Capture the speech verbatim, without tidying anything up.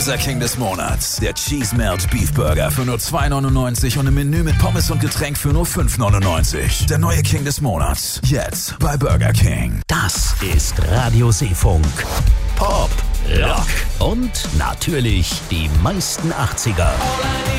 Unser King des Monats. Der Cheese Melt Beef Burger für nur zwei neunundneunzig und im Menü mit Pommes und Getränk für nur fünf neunundneunzig. Der neue King des Monats. Jetzt bei Burger King. Das ist Radio Seefunk. Pop, Rock und natürlich die meisten achtziger.